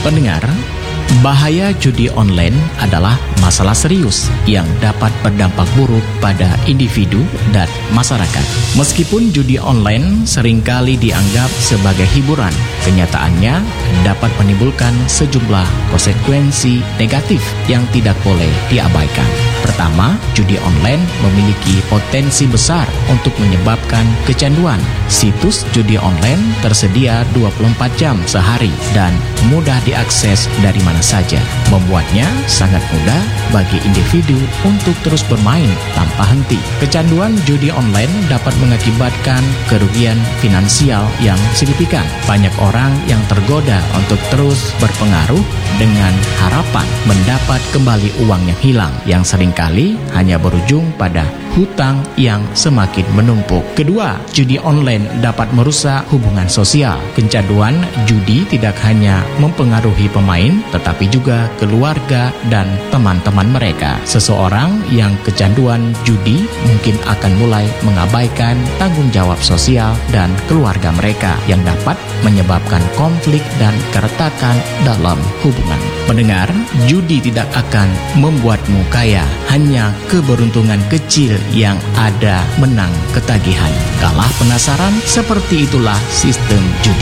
Pendengar, bahaya judi online adalah masalah serius yang dapat berdampak buruk pada individu dan masyarakat. Meskipun judi online seringkali dianggap sebagai hiburan, kenyataannya dapat menimbulkan sejumlah konsekuensi negatif yang tidak boleh diabaikan. Pertama, judi online memiliki potensi besar untuk menyebabkan kecanduan. Situs judi online tersedia 24 jam sehari dan mudah diakses dari mana saja, membuatnya sangat mudah bagi individu untuk terus bermain tanpa henti. Kecanduan judi online dapat mengakibatkan kerugian finansial yang signifikan. Banyak orang yang tergoda untuk terus berpengaruh dengan harapan mendapat kembali uang yang hilang, yang seringkali hanya berujung pada hutang yang semakin menumpuk. Kedua, judi online dapat merusak hubungan sosial. Kecanduan judi tidak hanya mempengaruhi pemain, tetapi juga keluarga dan teman-teman mereka. Seseorang yang kecanduan judi mungkin akan mulai mengabaikan tanggung jawab sosial dan keluarga mereka, yang dapat menyebabkan konflik dan keretakan dalam hubungan. Pendengar, judi tidak akan membuatmu kaya, hanya keberuntungan kecil yang ada menang ketagihan. Kalah penasaran? Seperti itulah sistem judi.